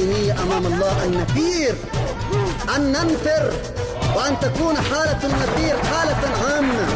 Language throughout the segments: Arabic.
الدينية أمام الله أن نثير، أن ننفر، وأن تكون حالة النثير حالة عامة.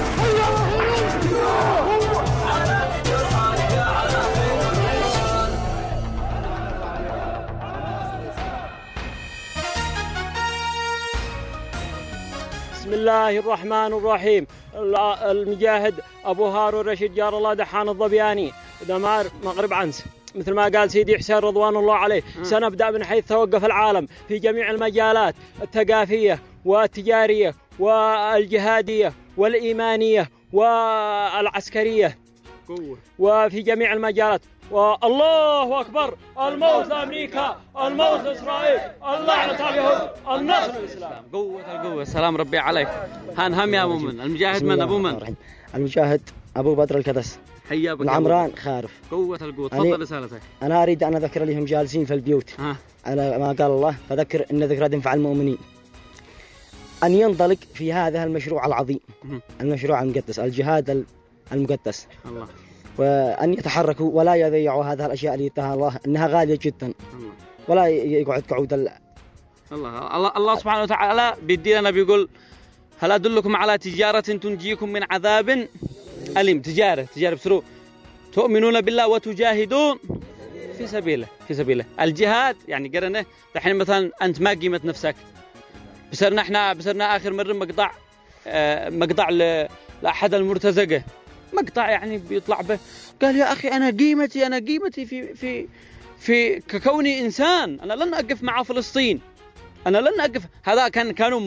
بسم الله الرحمن الرحيم. المجاهد أبو هارون رشيد جار الله دحان الظبياني، دمار مغرب عنس. مثل ما قال سيدي حسين رضوان الله عليه، سنبدأ من حيث توقف العالم في جميع المجالات الثقافية والتجارية والجهادية والإيمانية والعسكرية، وفي جميع المجالات. والله أكبر، الموت لأمريكا، الموت لإسرائيل، اللعنة اليهود، النصر الإسلام. قوة القوة. سلام ربي عليك. هم يا مؤمن. المجاهد من أبو من؟ المجاهد أبو بدر الكدس، حيا بك العمران خارف. قوة القوة. تفضل رسالتك. أنا أريد أن أذكر لهم جالسين في البيوت على ما قال الله، فذكر إن ذكرى تنفع المؤمنين، أن ينطلق في هذا المشروع العظيم، المشروع المقدس، الجهاد المقدس، الله. وأن يتحركوا ولا يضيعوا هذه الأشياء اللي يتها الله أنها غالية جدا، ولا يقعد قعود الله سبحانه وتعالى بيدينا بيقول: هل أدلكم على تجارة تنجيكم من عذاب أليم. تجارة بسرو تؤمنون بالله وتجاهدون في سبيله. الجهاد يعني قرنه الحين مثلا أنت ما قيمة نفسك، بصرنا آخر مرة مقطع لأحد المرتزقة، مقطع يعني بيطلع به، قال: يا أخي أنا قيمتي في ككوني إنسان، أنا لن أقف مع فلسطين، أنا لن أقف. هذا كانوا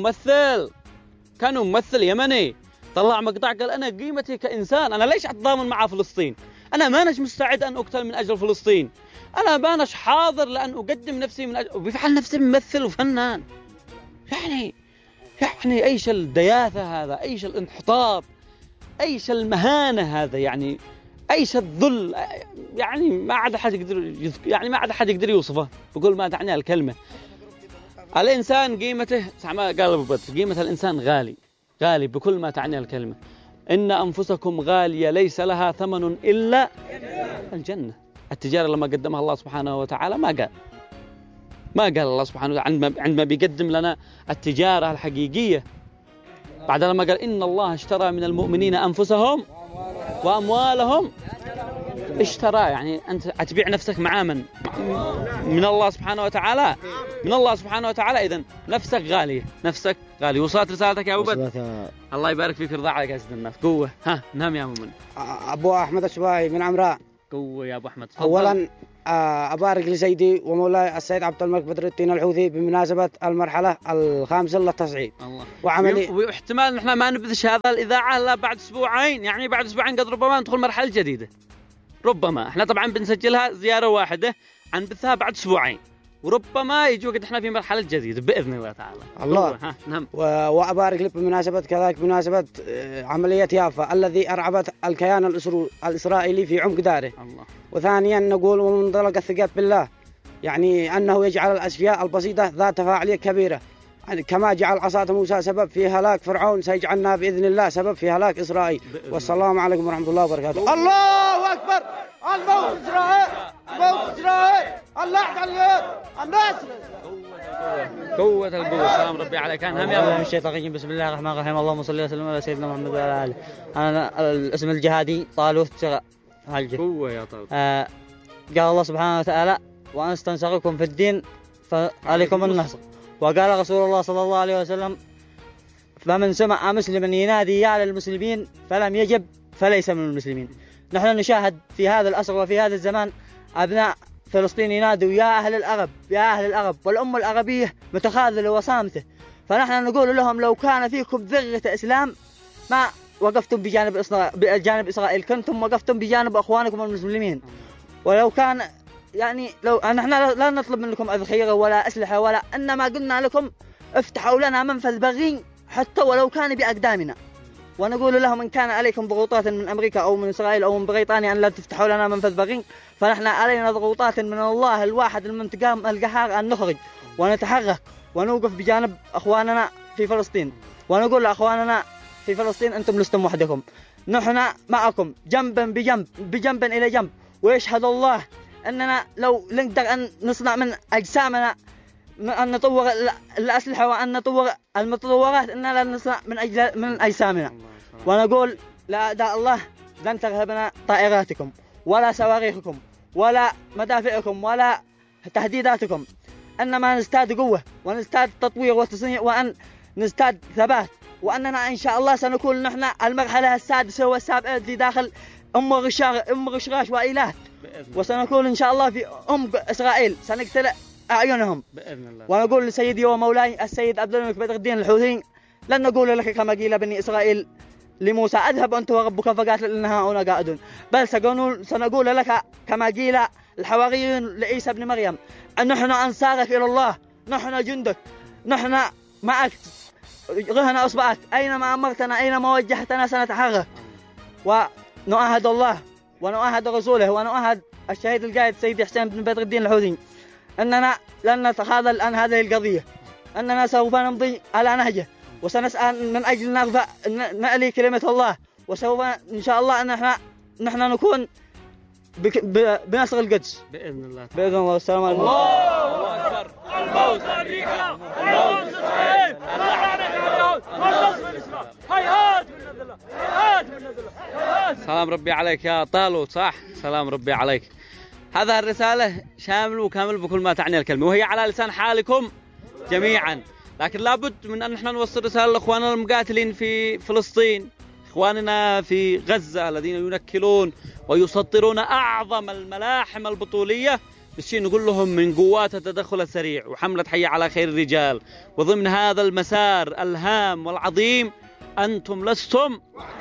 ممثل يمني طلع مقطع قال: أنا قيمتي كإنسان، أنا ليش أتضامن مع فلسطين، أنا مانش مستعد أن أقتل من أجل فلسطين، أنا مانش حاضر لأن أقدم نفسي من أجل، وبيفعل نفسه ممثل وفنان. يعني أيش الدياثة هذا، أيش الانحطاط، أيش المهانة هذا، يعني أيش الذل، يعني ما عاد حد يقدر يوصفه بقول ما تعني الكلمة. الإنسان قيمته ما قال أبو بدر، قيمة الإنسان غالي بكل ما تعني الكلمة. إن أنفسكم غالية ليس لها ثمن إلا الجنة. التجارة لما قدمها الله سبحانه وتعالى ما قال الله سبحانه وتعالى عندما بيقدم لنا التجارة الحقيقية، بعد لما قال: إن الله اشترى من المؤمنين أنفسهم وأموالهم. اشترى يعني أنت أتبيع نفسك مع من الله سبحانه وتعالى. إذن نفسك غالية. وصلت رسالتك يا أبو بدر؟ الله يبارك فيك، رضا عليك يا سيد الناس. قوة. نعم يا مؤمن. أبو أحمد الشباهي من عمراء. قوة يا أبو أحمد. أولا أبارك لسيدي ومولاي السيد عبد الملك بدر الدين الحوثي بمناسبة المرحلة الخامسة للتصعيد. الله. واحتمال نحن ما نبذش هذا الإذاعة إلا بعد أسبوعين، يعني بعد أسبوعين قد ربما ندخل مرحلة جديدة. ربما احنا طبعا بنسجلها زيارة واحدة، نبثها بعد أسبوعين، وربما يجي وقت احنا في مرحلة جديدة بإذن الله تعالى. الله. نعم. وأبارك لك بمناسبة كذلك بمناسبة عملية يافا الذي أرعبت الكيان الإسرائيلي في عمق داره. الله. وثانيا نقول: ومنطلق الثقة بالله، يعني أنه يجعل الأشياء البسيطة ذات فاعلية كبيرة، كما جعل عصا موسى سبب في هلاك فرعون، سيجعلنا بإذن الله سبب في هلاك إسرائيل. والسلام عليكم ورحمة الله وبركاته. الله أكبر. الموت إسرائيل، اللعنة اليهود، النصر. قوة القوة. سلام ربي عليك. هم يا الشيطان الرجيم. بسم الله الرحمن الرحيم. اللهم صل وسلم على سيدنا محمد وعلى آله. أنا الاسم الجهادي طالوت هالجه. قوة يا طالوت. قال الله سبحانه وتعالى: وأن استنصركم في الدين فعليكم النصر. وقال رسول الله صلى الله عليه وسلم: فمن سمع مسلما ينادي يا للمسلمين فلم يجب فليس من المسلمين. نحن نشاهد في هذا العصر وفي هذا الزمان أبناء فلسطين ينادوا يا أهل العرب، يا أهل العرب، والأمة العربية متخاذلة وصامتة. فنحن نقول لهم: لو كان فيكم ذرة إسلام ما وقفتم بجانب إسرائيل، كنتم وقفتم بجانب أخوانكم المسلمين. ولو كان يعني لو نحن لا نطلب منكم أذخيرة ولا أسلحة ولا، إنما قلنا لكم افتحوا لنا منفذ بري حتى ولو كان بأقدامنا. ونقول لهم: إن كان عليكم ضغوطات من أمريكا أو من إسرائيل أو من بريطانيا أن لا تفتحوا لنا منفذ بري، فنحن علينا ضغوطات من الله الواحد المنتقم القهار أن نخرج ونتحرك ونوقف بجانب أخواننا في فلسطين، ونقول لأخواننا في فلسطين: أنتم لستم وحدكم، نحن معكم جنبا بجنب إلى جنب. ويشهد الله أننا لو نقدر أن نصنع من أجسامنا أن نطور الأسلحة وأن نطور المتطورات، أننا نصنع من أجسامنا. ونقول لأعداء الله لن ترهبنا طائراتكم ولا صواريخكم ولا مدافعكم ولا تهديداتكم، أنما نزداد قوة ونزداد تطوير وتصنيع وأن نزداد ثبات، وأننا إن شاء الله سنكون نحن المرحلة السادسة والسابعة في داخل أم غشراش وإيلات، وسنكون إن شاء الله في إسرائيل سنقتل أعينهم بإذن الله. ونقول لسيدي ومولاي السيد عبد الملك بدر الدين الحوثي لن نقول لك كما قيل بني إسرائيل لموسى اذهب أنت وربك فقاتل إن هؤلاء قاعدون، بل سنقول لك كما قيل الحواريين لعيسى بن مريم أن نحن أنصارك إلى الله، نحن جندك، نحن معك، رهن أصبعك، أينما أمرتنا أينما وجهتنا سنتحرك. ونؤهد الله ونؤهد رسوله ونؤهد الشهيد القائد سيدي حسين بن بدر الدين الحوثي أننا لن نتخاذل عن هذه القضية، أننا سوف نمضي على نهجه وسنسعى من أجل نعلي كلمة الله، وسوف إن شاء الله أن نحن نكون بنصر القدس بإذن الله. بإذن الله. السلام عليكم. الله أكبر. الموت أمريكا، الموت إسرائيل، النصر الإسلام. هيهات من الله، هيهات من الله. سلام ربي عليك يا طالوت، صح؟ سلام ربي عليك. هذا الرسالة شامل وكامل بكل ما تعني الكلمة، وهي على لسان حالكم جميعا، لكن لابد من أن نحن نوصل رسالة لإخواننا المقاتلين في فلسطين، إخواننا في غزة الذين ينكلون ويسطرون أعظم الملاحم البطولية، بالشيء نقول لهم من قوات التدخل السريع وحملة حي على خير الرجال، وضمن هذا المسار الهام والعظيم أنتم لستم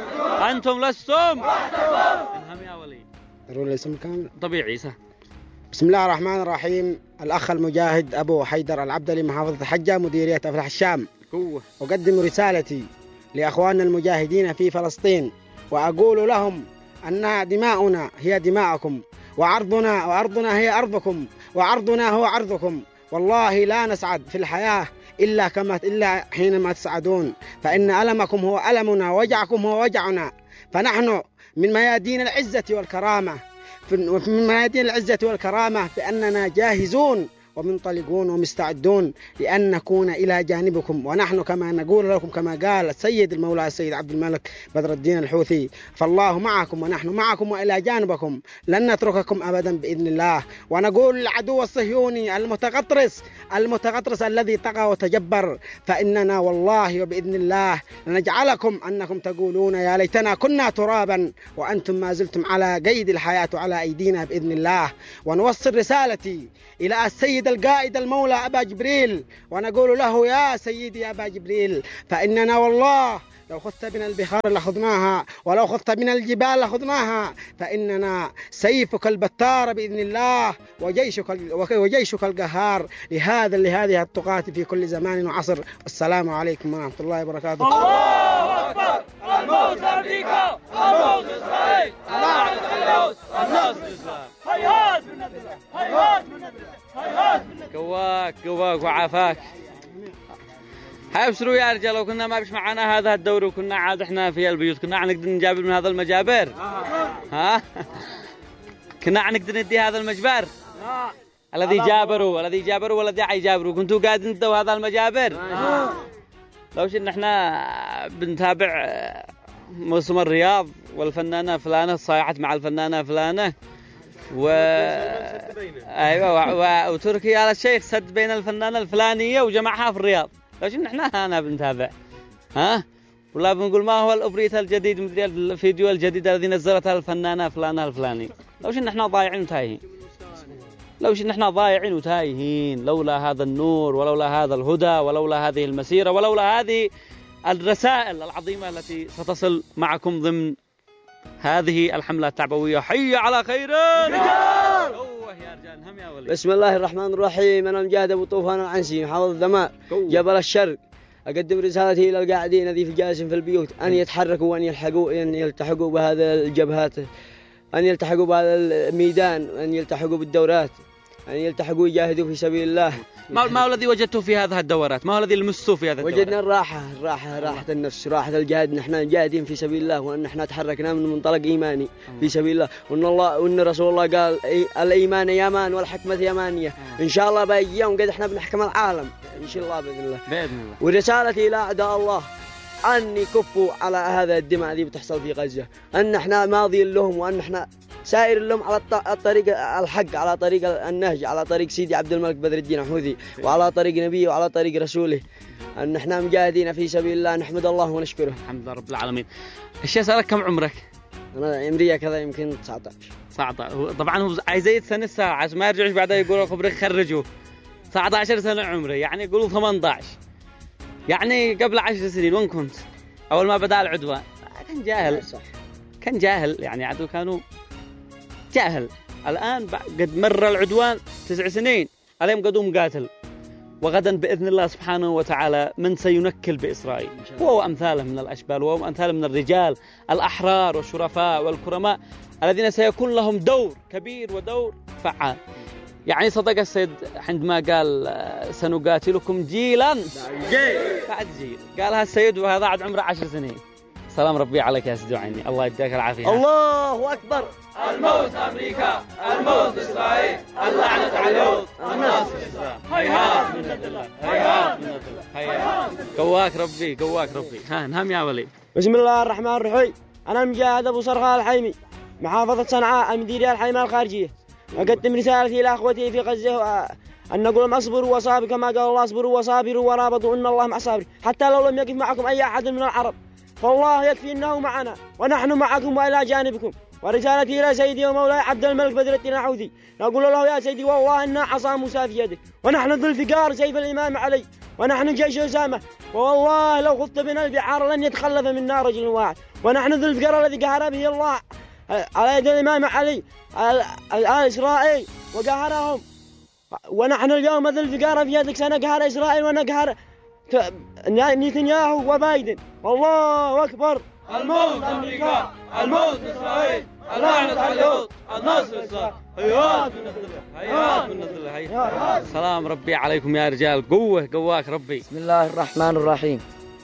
انهم يا ولي. ضروري الاسم كامل؟ طبيعي سهل. بسم الله الرحمن الرحيم. الأخ المجاهد أبو حيدر العبدلي محافظة حجة مديرية أفلح الشام. أقدم رسالتي لأخواننا المجاهدين في فلسطين وأقول لهم أن دماؤنا هي دماءكم وأرضنا هي أرضكم وعرضنا هو عرضكم، والله لا نسعد في الحياة إلا حينما تسعدون، فإن ألمكم هو ألمنا ووجعكم هو وجعنا، فنحن من ميادين العزة والكرامة بأننا جاهزون ومنطلقون ومستعدون لأن نكون إلى جانبكم، ونحن كما نقول لكم كما قال السيد المولى السيد عبد الملك بدر الدين الحوثي، فالله معكم ونحن معكم وإلى جانبكم، لن نترككم أبدا بإذن الله. ونقول للعدو الصهيوني المتغطرس الذي طغى وتجبر، فإننا والله وبإذن الله لنجعلكم أنكم تقولون يا ليتنا كنا ترابا وأنتم ما زلتم على قيد الحياة وعلى أيدينا بإذن الله. ونوصل رسالتي إلى السيد القائد المولى أبا جبريل ونقول له يا سيدي يا أبا جبريل، فإننا والله لو خذت بنا البحار لخذناها ولو خذت بنا الجبال لخذناها، فإننا سيفك البتار بإذن الله وجيشك القهار لهذه الطغاة في كل زمان وعصر. السلام عليكم ورحمة الله وبركاته. الله أكبر. الموت أمريكا، الموت إسرائيل، النصر الإسلام. هيهات من الله، هيهات من الله، هيهات من الله. قواك وعافاك. ابشروا يا رجال، لو كنا ما بش معنا هذا الدوري وكنا عاد احنا في البيوت كنا نقدر نجابر من هذا المجابر. كنا نقدر ندي هذا المجبر الذي جابروا والذي يجابروا، كنتوا قاعدين انتوا هذا المجابر. لو شئنا احنا بنتابع موسم الرياض والفنانة فلانة صايحت مع الفنانة فلانة ايوه وتركي على الشيخ سد بين الفنانة الفلانية وجمعها في الرياض. لو شئنا احنا هنا بنتابع ولا بنقول ما هو الأبريت الجديد مدري الفيديو الجديد الذي نزلتها الفنانة فلانة الفلاني. لو شئنا احنا ضايعين وتايهين، لو شئنا احنا ضايعين وتايهين، لولا هذا النور ولولا هذا الهدى ولولا هذه المسيرة ولولا هذه الرسائل العظيمة التي ستصل معكم ضمن هذه الحملة التعبوية. حي على خير بسم الله الرحمن الرحيم. أنا مجاهد أبو طوفان العنسي محافظ ذمار جبل الشرق. أقدم رسالتي إلى القاعدين الذين جالسين في البيوت أن يتحركوا وأن يلتحقوا بهذا الجبهات، أن يلتحقوا بهذا الميدان، أن يلتحقوا بالدورات، أن يلتحقوا ويجاهدوا في سبيل الله. ما هو الذي وجدته في هذه الدورات؟ ما هو الذي لمسته في هذه الدورات؟ وجدنا راحة النفس، راحة الجهاد. نحن جاهدين في سبيل الله، وأن نحن تحركنا من منطلق إيماني في سبيل الله، وأن رسول الله قال الإيمان يمان والحكمة يمانية. إن شاء الله باقي يوم قد إحنا بنحكم العالم إن شاء الله بإذن الله. ورسالتي إلى أعداء الله أن يكفوا على هذا الدماء التي بتحصل في غزة، أن إحنا ماضيين لهم، وأن إحنا سائر لهم على الطريق الحق، على طريق النهج، على طريق سيدي عبد الملك بدر الدين الحوثي، وعلى طريق نبيه وعلى طريق رسوله، أن إحنا مجاهدين في سبيل الله. نحمد الله ونشكره. الحمد لله رب العالمين. ايش اسالك كم عمرك؟ أنا عمري كذا يمكن 19. طبعا هو عايز يزيد سنة ساعة عشان ما يرجعوش بعدها يقولوا خبرك خرجوه. 19 سنة عمري، يعني يقولوا 18. يعني قبل 10 سنين وين كنت؟ أول ما بدأ العدوان كان جاهل. كان جاهل، يعني عدو كانوا جاهل. الآن قد مر العدوان 9 سنين، اليوم قدوم قاتل. وغدا بإذن الله سبحانه وتعالى من سينكل بإسرائيل هو وأمثاله من الأشبال، وهو أمثاله من الرجال الأحرار والشرفاء والكرماء الذين سيكون لهم دور كبير ودور فعال. يعني صدق السيد عندما قال سنقاتلكم جيلا بعد جيل، قالها السيد وهذا عاد عمره 10 سنين. سلام ربي عليك يا سيدي عيني، الله يديك العافية. الله أكبر. الموت أمريكا، الموت إسرائيل، اللعنة على اليهود، النصر الإسلام. هيهات من الله، هيهات من الله، هيهات. قواك ربي، قواك ربي. ها نهم يا ولي. بسم الله الرحمن الرحيم. أنا المجاهد أبو صرخاء الحيمي، محافظة صنعاء، المديرية الحيمية الخارجية. أقدم رسالتي إلى أخوتي في غزة أن نقول لهم اصبروا وصابروا، كما قال الله اصبروا وصابروا ورابطوا إن الله مع الصابرين. حتى لو لم يقف معكم أي أحد من العرب فالله يكفي إنه معنا ونحن معكم وإلى جانبكم. ورسالتي إلى سيدي ومولاي عبد الملك بدر الدين الحوثي، نقول له يا سيدي والله إن عصا موسى في يدك، ونحن ذو الفقار سيف الإمام علي، ونحن جيش أسامة، والله لو خضت بنا البحار لن يتخلف منا رجل واحد، ونحن ذو الفقار الذي قهر به الله على يد الإمام علي الآن إسرائيل وقهرهم، ونحن اليوم ذو الفقار في يدك، سنقهر إسرائيل ونقهر نتنياهو وبايدن. الله أكبر. الموت أمريكا، الموت إسرائيل، اللعنة على اليهود، النصر الإسلام. هيهات من الله، هيهات من الله، هيهات. سلام ربي عليكم يا رجال، قواك ربي. بسم الله الرحمن الرحيم.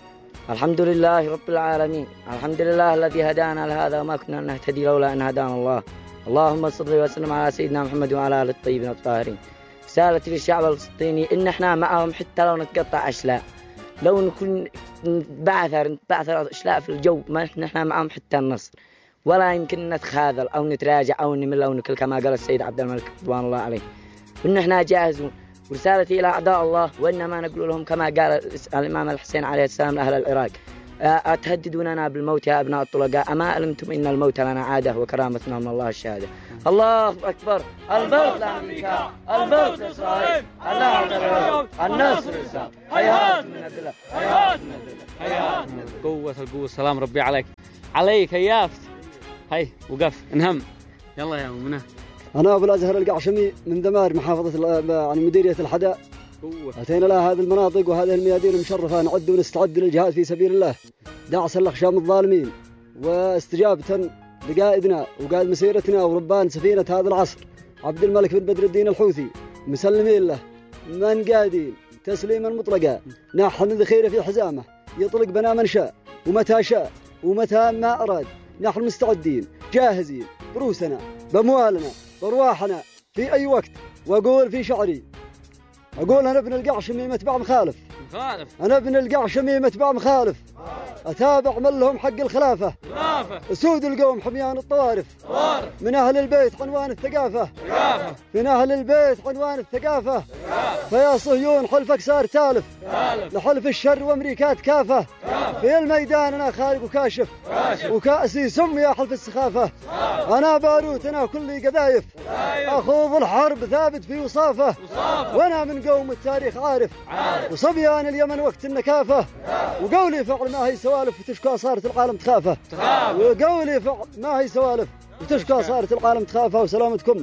الحمد لله رب العالمين، الحمد لله الذي هدانا لهذا وما كنا نهتدي لولا أن هدانا الله. اللهم صل وسلم على سيدنا محمد وعلى آله الطيبين الطاهرين. رسالتي للشعب الفلسطيني إن إحنا معهم حتى لو نتقطع أشلاء، لو نكون نتبعثر أشلاء في الجو، ما إحنا معهم حتى النصر، ولا يمكن نتخاذل أو نتراجع أو نمل أو نكل كما قال السيد عبد الملك رضوان الله عليه. وإن إحنا جاهزون. ورسالتي إلى أعداء الله وإنما نقول لهم كما قال الإمام الحسين عليه السلام لأهل العراق: أتهددوننا بالموت يا أبناء الطلقاء، أما علمتم إن الموت لنا عادة وكرامتنا من الله الشهادة. الله أكبر. الموت لأمريكا، الموت لإسرائيل، اللعنة على اليهود، النصر الإسلام. هيهات من الله، هيهات من الله، هيهات من الله. القوة. سلام ربي عليك يافت. هاي وقف انهم. يلا يا منى. أنا أبو الأزهر القعشمي من دمار، محافظة يعني مديرية الحداء. أتينا لها هذه المناطق وهذه الميادين المشرفة، نعد ونستعد للجهاد في سبيل الله دعسا لأخشام الظالمين، واستجابة لقائدنا وقائد مسيرتنا وربان سفينة هذا العصر عبد الملك بن بدر الدين الحوثي، مسلمين له من قادين تسليما مطلقا. نحن ذخيرة في حزامه، يطلق بنا من شاء ومتى شاء ومتى ما أراد. نحن مستعدين جاهزين بروسنا بأموالنا بأرواحنا في أي وقت. وأقول في شعري، أقول أنا ابن القعشمي متبع مخالف، أنا ابن القعشمي متبع مخالف، أتابع من لهم حق الخلافة، أسود القوم حميان الطوارف، من أهل البيت عنوان الثقافة، من أهل البيت عنوان الثقافة، فيا صهيون حلفك صار تالف، لحلف الشر وأمريكات كافة، في الميدان أنا خارق وكاشف، وكأسي سم يا حلف السخافة، أنا باروت أنا كلي قذايف، أخوض الحرب ثابت في وصافة، وأنا من قوم التاريخ عارف، وصبيان اليمن وقت النكافة، وقولي فعل ما هي سوالف وتشكى صارت العالم تخافه، وقولي فعل ما هي سوالف وتشكى صارت العالم تخافه. وسلامتكم.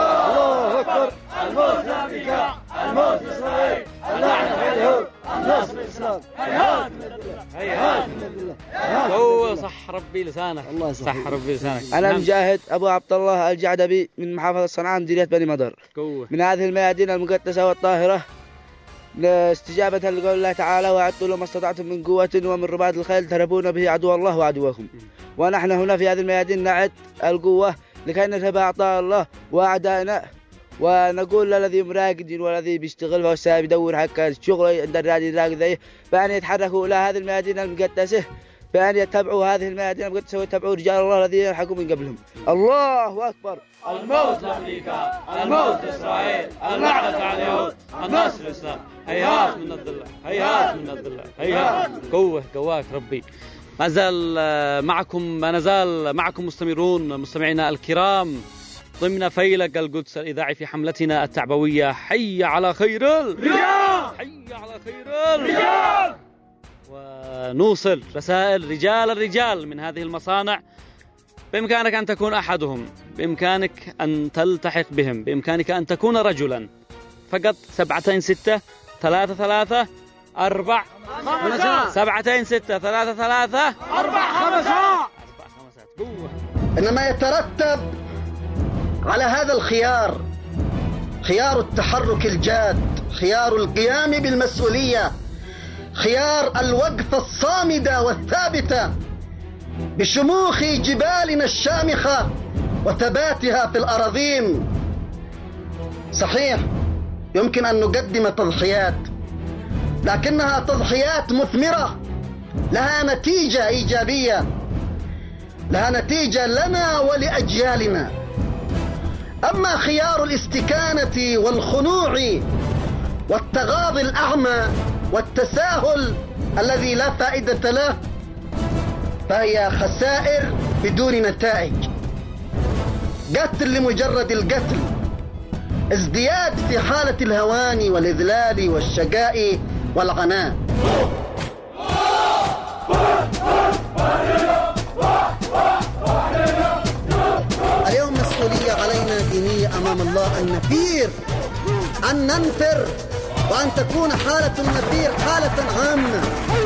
الله أكبر. الموت لأمريكا، الموت لإسرائيل، اللعنة على اليهود، النصر الإسلام. هيهات هيهات هو صح ربي لسانك الله صح ربي لسانك. أنا مجاهد أبو عبد الله الجعدبي من محافظة صنعاء مديرية بني مدر من هذه الميادين المقدسة والطاهرة استجابة لقول الله تعالى وأعدوا لهم ما استطعتم من قوة ومن رباط الخيل ترهبون به عدو الله وعدوكم. ونحن هنا في هذه الميادين نعد القوة لكي نذهب أعطاء الله وأعدائنا، ونقول للذي مراقد والذي بيشتغل وهو بيدور حق الشغل عند الرادي ذي بأن يتحركوا إلى هذه الميادين المقدسة، بأن يتبعوا هذه الميادين المقدسة ويتبعوا رجال الله الذين يلحقوا من قبلهم. الله أكبر. الموت لأمريكا، الموت لإسرائيل، اللعنة على اليهود، النصر الإسلام. هيهات من الذلة، هيهات من الذلة، هيهات. قواك ربي. ما نزال معكم مستمرون مستمعينا الكرام ضمن فيلق القدس الإذاعي في حملتنا التعبوية حي على خير الرجال، حي على خير الرجال. ونوصل رسائل الرجال من هذه المصانع. بإمكانك أن تكون أحدهم، بإمكانك أن تلتحق بهم، بإمكانك أن تكون رجلا. فقط 7 6 3 3 4 7 6 3 3 4 5 إنما يترتب على هذا الخيار خيار التحرك الجاد، خيار القيام بالمسؤولية، خيار الوقفة الصامدة والثابتة بشموخ جبالنا الشامخة وثباتها في الأراضين. صحيح يمكن أن نقدم تضحيات، لكنها تضحيات مثمرة لها نتيجة إيجابية، لها نتيجة لنا ولأجيالنا. أما خيار الاستكانة والخنوع والتغاضي الأعمى والتساهل الذي لا فائدة له فهي خسائر بدون نتائج، قتل لمجرد القتل، ازدياد في حالة الهوان والإذلال والشقاء والعناء. اليوم مسؤولية علينا دينية أمام الله أن نثير، أن ننفر، وأن تكون حالة النفير حالة عامة.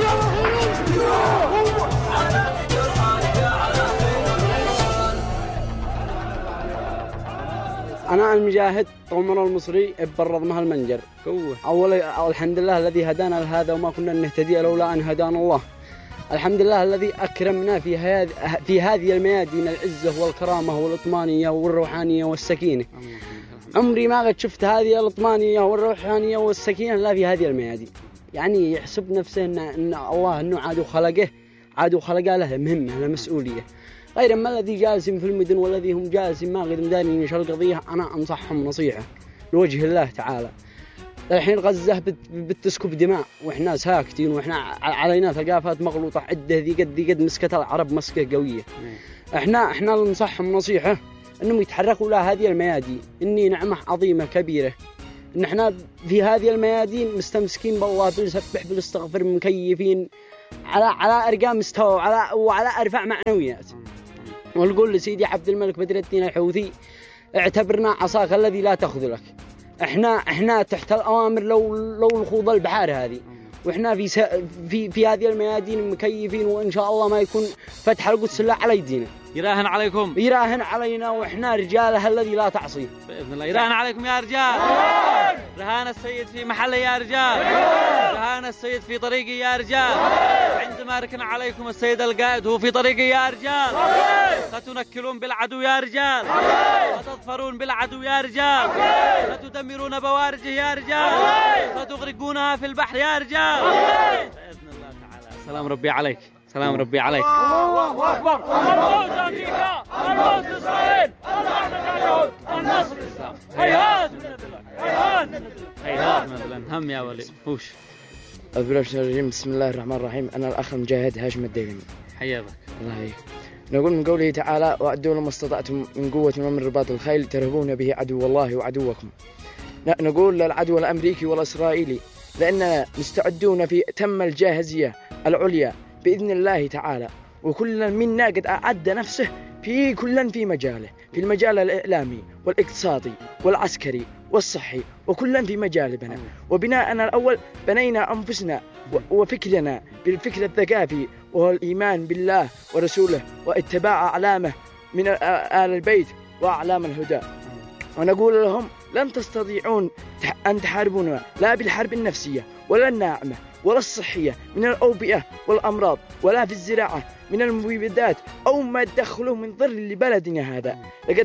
أنا المجاهد طمر المصري ببرض مها المنجر. أولا الحمد لله الذي هدانا لهذا وما كنا نهتدي لولا أن هدانا الله. الحمد لله الذي أكرمنا في هذه الميادين العزة والكرامة والإطمانية والروحانية والسكينة. عمري ما قد شفت هذه الإطمانية والروحانية والسكينة لا في هذه الميادين. يعني يحسب نفسه إن الله إنه عاد خلقه له مهمة له مسؤولية، غير ما الذي جالسين في المدن والذي هم جالسين ما قد مدانين إيش القضية. أنا أنصحهم نصيحة لوجه الله تعالى. الحين غزة بتسكب دماء وإحنا ساكتين، وإحنا علينا ثقافات مغلوطة عدة ذي قد مسكت العرب مسكة قوية. إحنا ننصحهم نصيحة إنهم يتحركوا إلى هذه الميادين. إني نعمة عظيمة كبيرة إن إحنا في هذه الميادين مستمسكين بالله، بنسبح بنستغفر، مكيفين على أرقام مستوى وعلى أرفع معنويات. ونقول لسيدي عبد الملك بدر الدين الحوثي اعتبرنا عصاك الذي لا تخذلك. احنا تحت الأوامر لو الخوض البحار هذه، واحنا في هذه الميادين مكيفين، وإن شاء الله ما يكون فتح القدس إلا على يدينا. يراهن عليكم، يراهن علينا، وإحنا رجاله الذي لا تعصي بإذن الله. يراهن عليكم يا رجال. رهان السيد في محله يا رجال، رهان السيد في طريقي يا رجال. عندما ركن عليكم السيد القائد هو في طريقي يا رجال. ستنكلون بالعدو يا رجال، ستظفرون بالعدو يا رجال، ستدمرون بوارجه يا رجال، ستغرقونها في البحر يا رجال بإذن الله تعالى. سلام ربي عليك، سلام ربي عليك. الله أكبر. الموت أمريكا، الموت إسرائيل، اللعنة على اليهود، النصر الإسلام. هيهات من الذلة، هيهات من الذلة، هيهات من الذلة. هم يا ولي وش بسم الله الرحمن الرحيم. أنا الأخ المجاهد هاشم الديلمي. حيا بك. الله يحييك. نقول من قوله تعالى وأعدوا لهم ما استطعتم من قوة ومن رباط الخيل ترهبون به عدو الله وعدوكم. نقول للعدو الأمريكي والإسرائيلي لأننا مستعدون في تم الجاهزية العليا بإذن الله تعالى، وكل منا قد أعد نفسه في مجاله، في المجال الإعلامي والاقتصادي والعسكري والصحي وكلا في مجالبنا. وبناءنا الأول بنينا أنفسنا وفكرنا بالفكر الثقافي وهو الإيمان بالله ورسوله واتباع أعلامه من آل البيت وأعلام الهدى. ونقول لهم لن تستطيعون أن تحاربونا لا بالحرب النفسية ولا الناعمة ولا الصحية من الأوبئة والأمراض ولا في الزراعة من المبيدات أو ما تدخلوا من ضر لبلدنا هذا.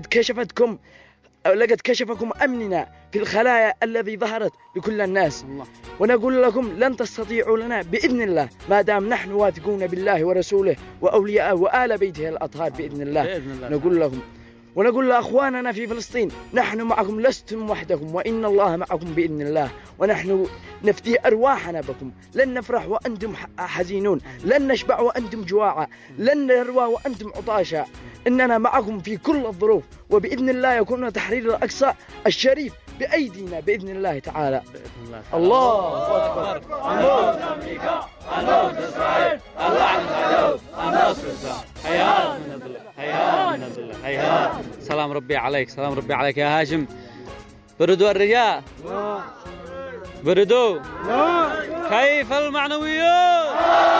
لقد كشفكم أمننا في الخلايا الذي ظهرت لكل الناس. ونقول لكم لن تستطيعوا لنا بإذن الله ما دام نحن واثقون بالله ورسوله وأولياءه وآل بيته الأطهار بإذن الله. نقول لهم ونقول لأخواننا في فلسطين نحن معكم لستم وحدكم وإن الله معكم بإذن الله. ونحن نفدي أرواحنا بكم. لن نفرح وأنتم حزينون، لن نشبع وأنتم جواعا، لن نروى وأنتم عطاشا. إننا معكم في كل الظروف وبإذن الله يكون تحرير الأقصى الشريف بأيدينا بإذن الله تعالى. الله أكبر. الموت أمريكا، الموت إسرائيل، اللعنة اليهود، النصر الإسلام. هيهات من الظلة، هيهات من الظلة، هيهات. سلام ربي عليك، سلام ربي عليك يا هاشم. بردوا الرجاء؟ بردوا؟ كيف المعنويات؟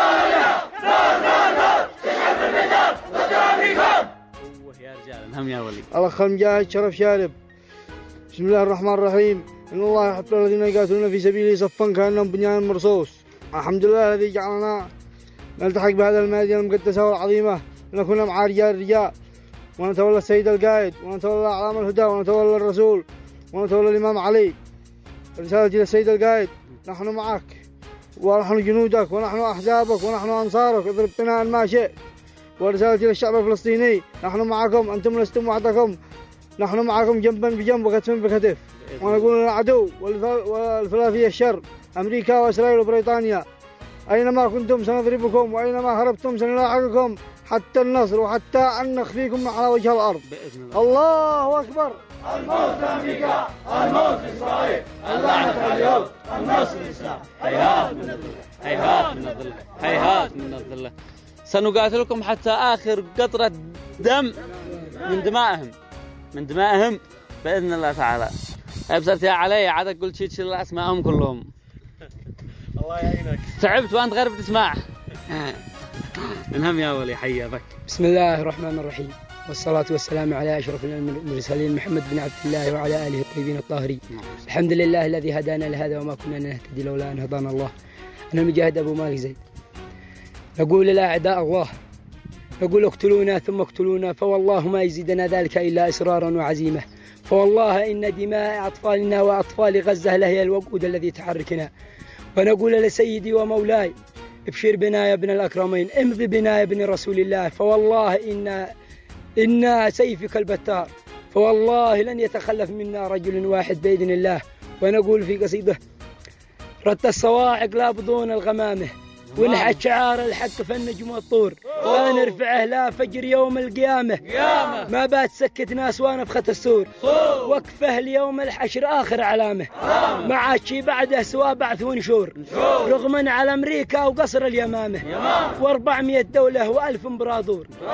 يا رجال انهم يا ولي. الأخ المجاهد شرف شارب. بسم الله الرحمن الرحيم. إن الله يحب الذين يقاتلون في سبيله صفا كأنهم بنيان مرصوص. الحمد لله الذي جعلنا نلتحق بهذا المدينة المقدسة والعظيمة لنكون مع رجال الرجاء ونتولى السيد القائد ونتولى أعلام الهدى ونتولى الرسول ونتولى الإمام علي. رسالتي للسيد القائد نحن معك ونحن جنودك ونحن أحزابك ونحن أنصارك اضرب بنا ما شئت. ورسالتي للشعب الفلسطيني نحن معكم أنتم لستم وحدكم، نحن معكم جنبا بجنب وكتفا بكتف. ونقول للعدو والفلافي الشر أمريكا وإسرائيل وبريطانيا أينما كنتم سنضربكم وأينما هربتم سنلاحقكم حتى النصر وحتى أن نخفيكم على وجه الأرض. الله أكبر. الموت أمريكا، الموت إسرائيل، اللعنة اليهود، النصر الإسلام. هيهات من الظلة، هيهات من الظلة، هيهات من الظلة. سنقاتلكم حتى آخر قطرة دم من دمائهم بإذن الله تعالى. أبصرت يا علي عادك قلت شيء أسمائهم كلهم. الله يعينك. تعبت وأنت غير بتسمع. انهم يا ولي حيا بك. بسم الله الرحمن الرحيم والصلاة والسلام على أشرف المرسلين محمد بن عبد الله وعلى آله الطيبين الطاهرين. الحمد لله الذي هدانا لهذا وما كنا نهتدي لولا أن هدانا الله. أنا المجاهد أبو مالك زيد. نقول لأعداء الله نقول اقتلونا ثم اقتلونا فوالله ما يزيدنا ذلك إلا إصرارا وعزيمة. فوالله إن دماء أطفالنا وأطفال غزة لهي الوقود الذي تحركنا. ونقول لسيدي ومولاي ابشر بنا يا ابن الأكرمين، امضي بنا يا ابن رسول الله، فوالله إن سيفك البتار، فوالله لن يتخلف منا رجل واحد بإذن الله. ونقول في قصيدة رت الصواعق لا بضون الغمامة ونحت شعار الحق فالنجم والطور ونرفعه لا فجر يوم القيامة ما بات سكت ناس ونفخة السور وقفه اليوم الحشر آخر علامة ما عاد شي بعده سوى بعث ونشور رغما على أمريكا وقصر اليمامة و400 دولة و1000 امبراطور.